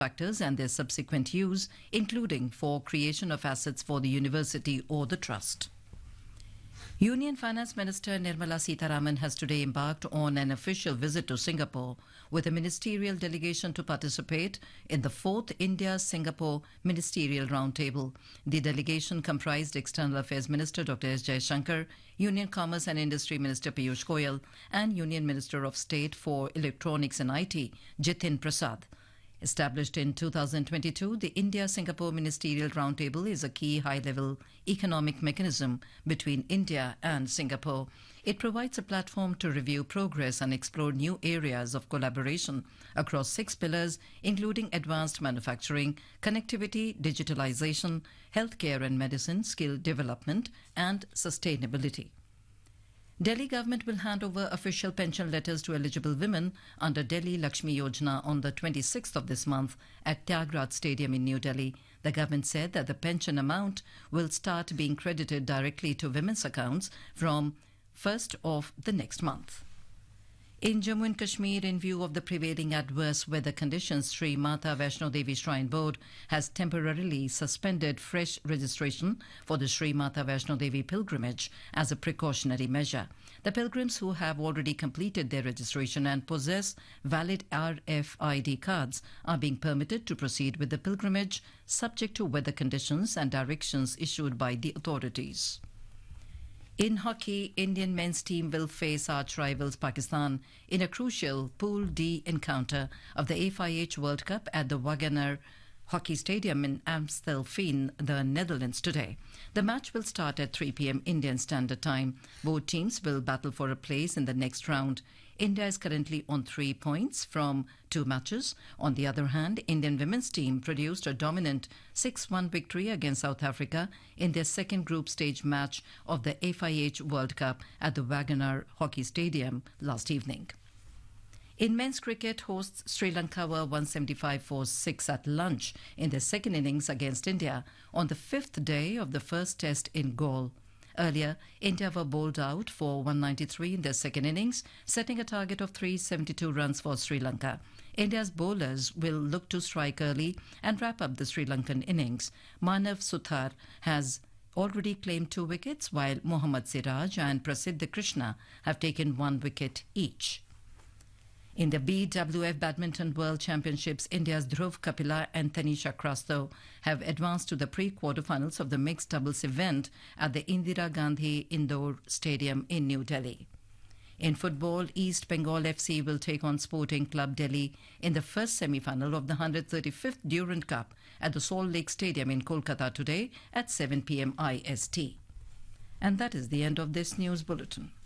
factors and their subsequent use, including for creation of assets for the university or the trust. Union Finance Minister Nirmala Sitharaman has today embarked on an official visit to Singapore with a ministerial delegation to participate in the 4th India-Singapore Ministerial Roundtable. The delegation comprised External Affairs Minister Dr. S. Jaishankar, Union Commerce and Industry Minister Piyush Goyal, and Union Minister of State for Electronics and IT, Jitin Prasad. Established in 2022, the India-Singapore Ministerial Roundtable is a key high-level economic mechanism between India and Singapore. It provides a platform to review progress and explore new areas of collaboration across 6 pillars, including advanced manufacturing, connectivity, digitalization, healthcare and medicine, skill development, and sustainability. Delhi government will hand over official pension letters to eligible women under Delhi Lakshmi Yojana on the 26th of this month at Tyagaraja Stadium in New Delhi. The government said that the pension amount will start being credited directly to women's accounts from 1st of the next month. In Jammu and Kashmir, in view of the prevailing adverse weather conditions, Sri Mata Vaishno Devi Shrine Board has temporarily suspended fresh registration for the Sri Mata Vaishno Devi pilgrimage as a precautionary measure. The pilgrims who have already completed their registration and possess valid RFID cards are being permitted to proceed with the pilgrimage, subject to weather conditions and directions issued by the authorities. In hockey, Indian men's team will face arch rivals Pakistan in a crucial Pool D encounter of the FIH World Cup at the Wagener Hockey Stadium in Amstelveen, the Netherlands today. The match will start at 3 p.m. Indian Standard Time. Both teams will battle for a place in the next round. India is currently on 3 points from 2 matches. On the other hand, Indian women's team produced a dominant 6-1 victory against South Africa in their second group stage match of the FIH World Cup at the Wagener Hockey Stadium last evening. In men's cricket, hosts Sri Lanka were 175 for 6 at lunch in their second innings against India on the 5th day of the first test in Galle. Earlier, India were bowled out for 193 in their second innings, setting a target of 372 runs for Sri Lanka. India's bowlers will look to strike early and wrap up the Sri Lankan innings. Manav Suthar has already claimed 2 wickets, while Mohammad Siraj and Prasidh Krishna have taken 1 wicket each. In the BWF Badminton World Championships, India's Dhruv Kapila and Tanisha Krasto have advanced to the pre-quarterfinals of the mixed doubles event at the Indira Gandhi Indoor Stadium in New Delhi. In football, East Bengal FC will take on Sporting Club Delhi in the first semi-final of the 135th Durand Cup at the Salt Lake Stadium in Kolkata today at 7 p.m. IST. And that is the end of this news bulletin.